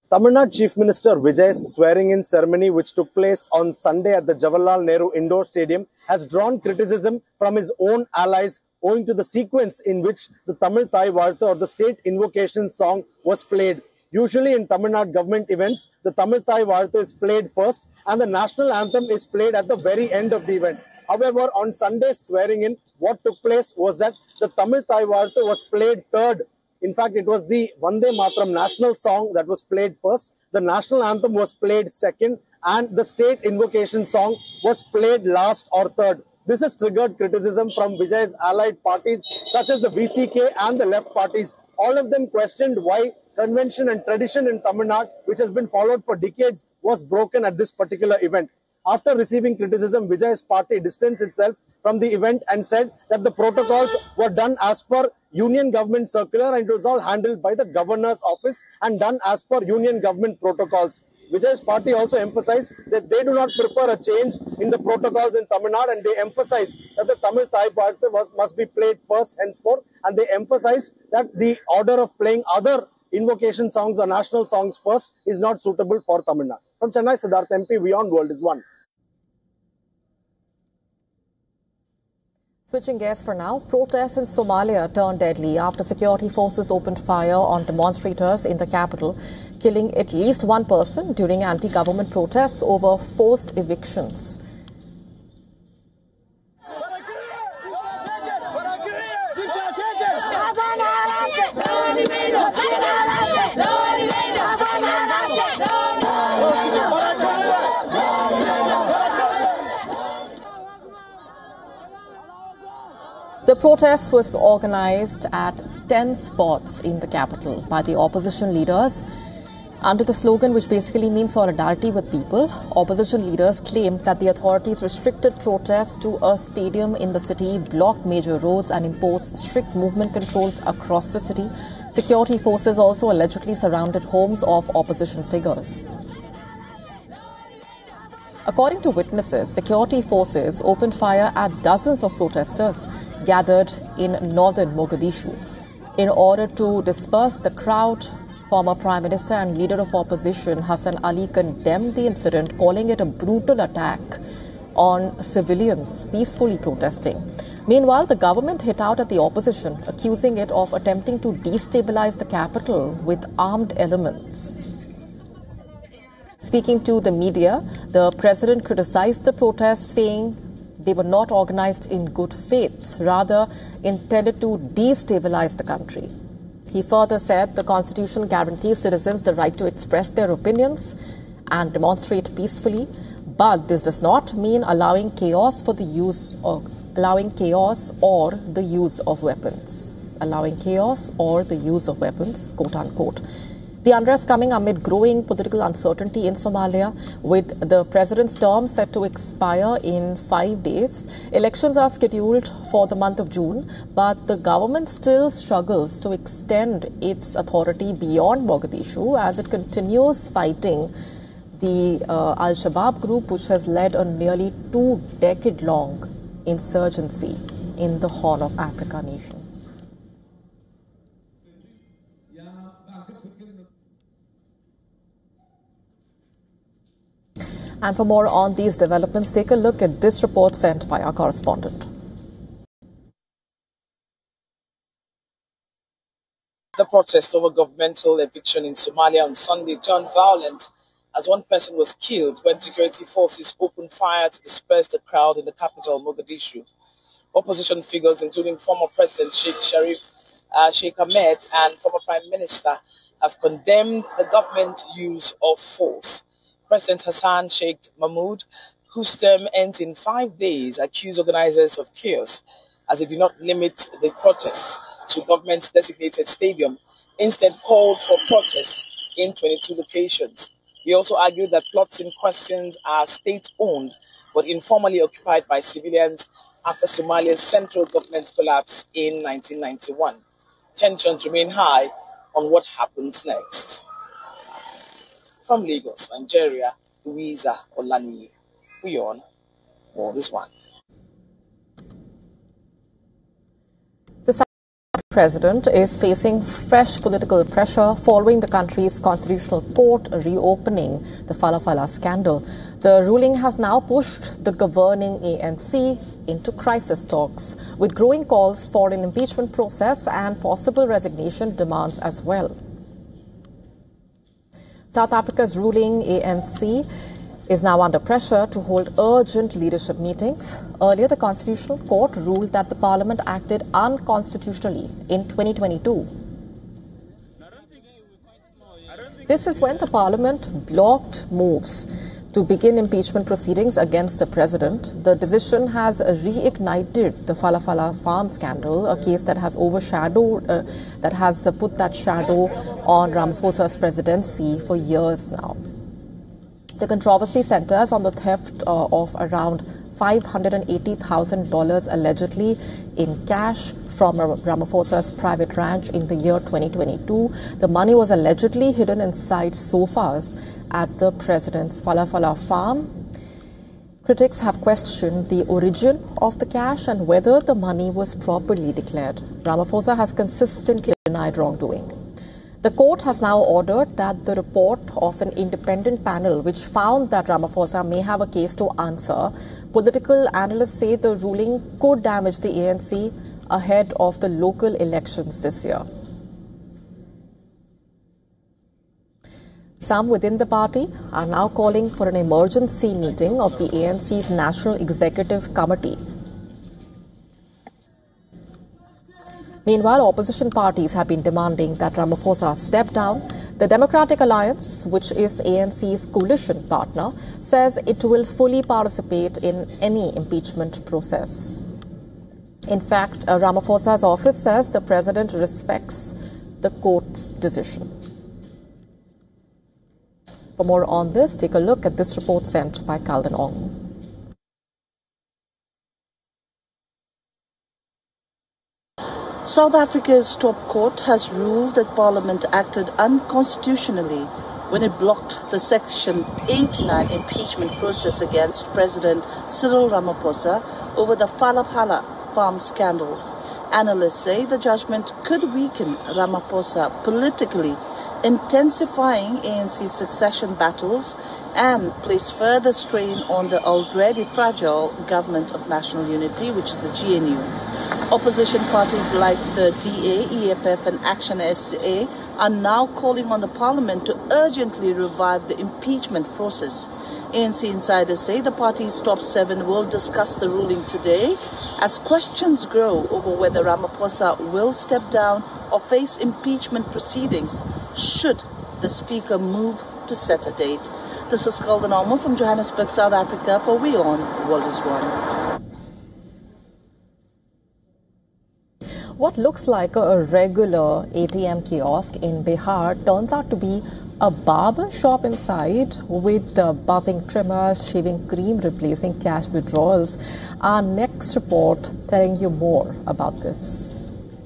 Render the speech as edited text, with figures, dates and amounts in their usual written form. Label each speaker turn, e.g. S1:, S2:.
S1: Tamil Nadu Chief Minister Vijay's swearing-in ceremony, which took place on Sunday at the Jawaharlal Nehru Indoor Stadium, has drawn criticism from his own allies owing to the sequence in which the Tamil Thai Vartha or the state invocation song was played. Usually in Tamil Nadu government events, the Tamil Thai Vartha is played first and the national anthem is played at the very end of the event. However, on Sunday's swearing-in, what took place was that the Tamil Thai Vartha was played third. In fact, it was the Vande Mataram national song that was played first. The national anthem was played second, and the state invocation song was played last or third. This has triggered criticism from Vijay's allied parties, such as the VCK and the left parties. All of them questioned why convention and tradition in Tamil Nadu, which has been followed for decades, was broken at this particular event. After receiving criticism, Vijay's party distanced itself from the event and said that the protocols were done as per Union Government circular and it was all handled by the Governor's office and done as per Union Government protocols. Vijay's party also emphasized that they do not prefer a change in the protocols in Tamil Nadu, and they emphasize that the Tamil Thai Vartha must be played first henceforth, and they emphasize that the order of playing other invocation songs or national songs first is not suitable for Tamil Nadu. From Chennai, Siddharth MP, WION World is One.
S2: Switching gears for now, protests in Somalia turned deadly after security forces opened fire on demonstrators in the capital, killing at least one person during anti-government protests over forced evictions. The protest was organized at 10 spots in the capital by the opposition leaders under the slogan, which basically means solidarity with people. Opposition leaders claimed that the authorities restricted protests to a stadium in the city, blocked major roads and imposed strict movement controls across the city. Security forces also allegedly surrounded homes of opposition figures. According to witnesses, security forces opened fire at dozens of protesters gathered in northern Mogadishu. In order to disperse the crowd, former Prime Minister and leader of opposition Hassan Ali condemned the incident, calling it a brutal attack on civilians peacefully protesting. Meanwhile, the government hit out at the opposition, accusing it of attempting to destabilize the capital with armed elements. Speaking to the media, the president criticized the protests, saying they were not organized in good faith, rather intended to destabilize the country. He further said the Constitution guarantees citizens the right to express their opinions and demonstrate peacefully, but this does not mean allowing chaos or the use of weapons. Allowing chaos or the use of weapons, quote unquote. The unrest coming amid growing political uncertainty in Somalia, with the president's term set to expire in 5 days. Elections are scheduled for the month of June, but the government still struggles to extend its authority beyond Mogadishu as it continues fighting the Al-Shabaab group, which has led a nearly 2-decade-long insurgency in the Horn of Africa nation. And for more on these developments, take a look at this report sent by our correspondent.
S3: The protest over governmental eviction in Somalia on Sunday turned violent as one person was killed when security forces opened fire to disperse the crowd in the capital, Mogadishu. Opposition figures, including former President Sheikh Ahmed and former Prime Minister, have condemned the government's use of force. President Hassan Sheikh Mahmoud, whose term ends in 5 days, accused organizers of chaos as they did not limit the protests to government's designated stadium, instead called for protests in 22 locations. He also argued that plots in question are state-owned but informally occupied by civilians after Somalia's central government collapse in 1991. Tensions remain high on what happens next. From Lagos, Nigeria, Louisa Olani, WION World is One.
S2: The South president is facing fresh political pressure following the country's constitutional court reopening the Falafala scandal. The ruling has now pushed the governing ANC into crisis talks, with growing calls for an impeachment process and possible resignation demands as well. South Africa's ruling ANC is now under pressure to hold urgent leadership meetings. Earlier, the Constitutional Court ruled that the Parliament acted unconstitutionally in 2022. This is when the Parliament blocked moves to begin impeachment proceedings against the President. The decision has reignited the Falafala farm scandal, a case that has that has put that shadow on Ramaphosa's presidency for years now. The controversy centers on the theft of around $580,000 allegedly in cash from Ramaphosa's private ranch in the year 2022. The money was allegedly hidden inside sofas at the president's Falafala farm. Critics have questioned the origin of the cash and whether the money was properly declared. Ramaphosa has consistently denied wrongdoing. The court has now ordered that the report of an independent panel which found that Ramaphosa may have a case to answer. Political analysts say the ruling could damage the ANC ahead of the local elections this year. Some within the party are now calling for an emergency meeting of the ANC's National Executive Committee. Meanwhile, opposition parties have been demanding that Ramaphosa step down. The Democratic Alliance, which is ANC's coalition partner, says it will fully participate in any impeachment process. In fact, Ramaphosa's office says the president respects the court's decision. For more on this, take a look at this report sent by Kalden Ong.
S4: South Africa's top court has ruled that Parliament acted unconstitutionally when it blocked the Section 89 impeachment process against President Cyril Ramaphosa over the Falafala farm scandal. Analysts say the judgment could weaken Ramaphosa politically, intensifying ANC's succession battles and place further strain on the already fragile Government of National Unity, which is the GNU. Opposition parties like the DA, EFF and Action SA are now calling on the Parliament to urgently revive the impeachment process. ANC insiders say the party's top seven will discuss the ruling today as questions grow over whether Ramaphosa will step down or face impeachment proceedings should the Speaker move to set a date. This is Kalden Ong from Johannesburg, South Africa for WION World is One.
S2: What looks like a regular ATM kiosk in Bihar turns out to be a barber shop inside with buzzing trimmers, shaving cream replacing cash withdrawals. Our next report telling you more about this.